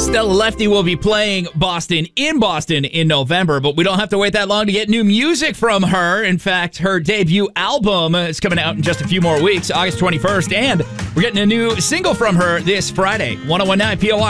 Stella Lefty will be playing in Boston in November, but we don't have to wait that long to get new music from her. In fact, her debut album is coming out in just a few more weeks, August 21st, and we're getting a new single from her this Friday. 101.9 POR.